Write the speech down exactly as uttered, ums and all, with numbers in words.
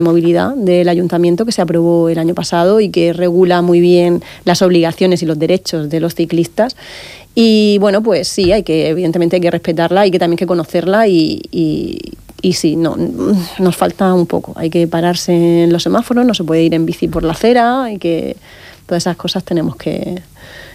movilidad del ayuntamiento que se aprobó el año pasado y que regula muy bien las obligaciones y los derechos de los ciclistas. Y bueno, pues sí, hay que, evidentemente hay que respetarla, hay que también que conocerla y, y, y sí, no, nos falta un poco. Hay que pararse en los semáforos, no se puede ir en bici por la acera, hay que, todas esas cosas tenemos que,